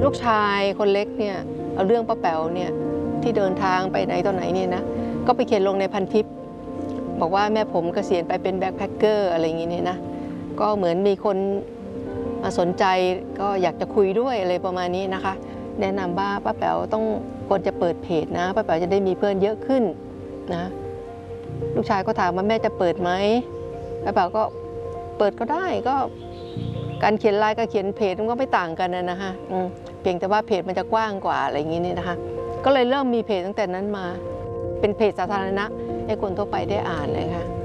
ลูกชายคนเล็กเนี่ยเอาเรื่องป้าแป๋วเนี่ยที่เดินทางไปไหนตอนไหนเนี่ยนะก็ไปเขียนลงในพันทิปบอกว่าแม่ผมเกษียณไปเป็นแบ็คแพคเกอร์อะไรอย่างงี้เนี่ยนะก็เหมือนมีคนมาสนใจก็อยากจะคุยด้วยอะไรประมาณนี้นะคะแนะนำว่าป้าแป๋วต้องควรจะเปิดเพจนะป้าแป๋วจะได้มีเพื่อนเยอะขึ้นนะลูกชายก็ถามว่าแม่จะเปิดไหมป้าแป๋วก็เปิดก็ได้ก็การเขียนไลน์กับเขียนเพจมันก็ไม่ต่างกันนะคะเพียงแต่ว่าเพจมันจะกว้างกว่าอะไรอย่างนี้นี่นะคะก็เลยเริ่มมีเพจตั้งแต่นั้นมาเป็นเพจสาธารณะให้คนทั่วไปได้อ่านเลยค่ะ